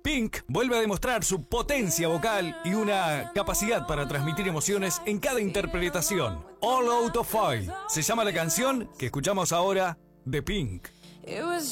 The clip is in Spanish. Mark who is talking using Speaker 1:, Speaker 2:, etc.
Speaker 1: Pink vuelve a demostrar su potencia vocal y una capacidad para transmitir emociones en cada interpretación. All Out of Fire se llama la canción que escuchamos ahora de Pink.
Speaker 2: It was